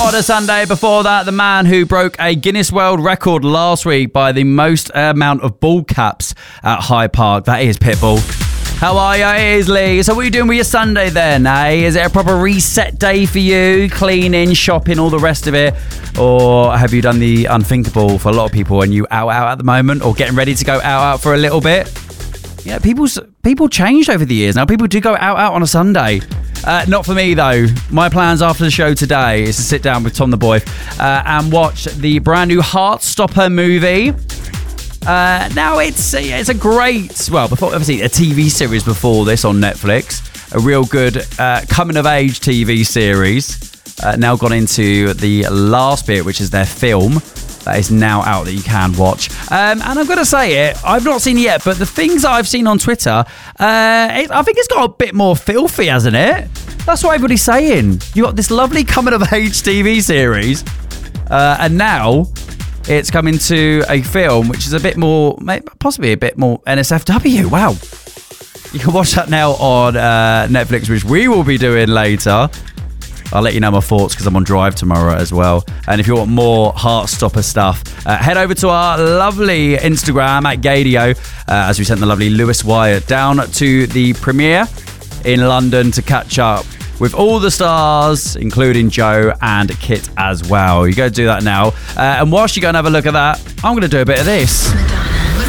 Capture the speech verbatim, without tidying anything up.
What a Sunday. Before that, the man who broke a Guinness World Record last week by the most amount of ball caps at Hyde Park. That is Pitbull. How are you? It is Lee. So what are you doing with your Sunday then, eh? Is it a proper reset day for you? Cleaning, shopping, all the rest of it? Or have you done the unthinkable for a lot of people and you out out at the moment, or getting ready to go out out for a little bit? Yeah, people's people changed over the years. Now people do go out out on a Sunday. Uh, not for me though. My plans after the show today is to sit down with Tom the Boy uh, and watch the brand new Heartstopper movie. Uh, now it's it's a great, well, before obviously a T V series before this on Netflix, a real good uh, coming of age T V series. Uh, now gone into the last bit, which is their film. That is now out that you can watch. Um, and I'm going to say it, I've not seen it yet, but the things that I've seen on Twitter, uh, it, I think it's got a bit more filthy, hasn't it? That's what everybody's saying. You got this lovely coming-of-age T V series, uh, and now it's coming to a film which is a bit more, possibly a bit more N S F W. Wow. You can watch that now on uh, Netflix, which we will be doing later. I'll let you know my thoughts because I'm on Drive tomorrow as well. And if you want more Heartstopper stuff, uh, head over to our lovely Instagram at Gadio, uh, as we sent the lovely Lewis Wyatt down to the premiere in London to catch up with all the stars, including Joe and Kit as well. You go do that now. Uh, and whilst you go and have a look at that, I'm going to do a bit of this.